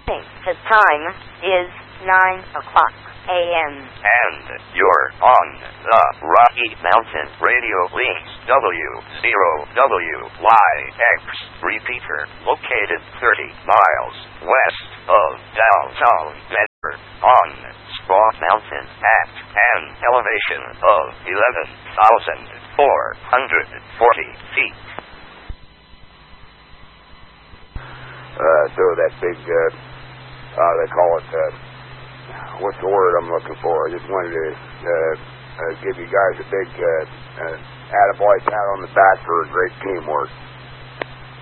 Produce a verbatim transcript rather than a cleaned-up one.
The time is nine o'clock a m And you're on the Rocky Mountain Radio Links W zero W Y X repeater, located thirty miles west of downtown Denver, on Squaw Mountain at an elevation of eleven thousand four hundred forty feet. Uh, so that big, uh, uh, they call it, uh, what's the word I'm looking for? I just wanted to uh, uh, give you guys a big uh, uh, attaboy pat on the back for great teamwork.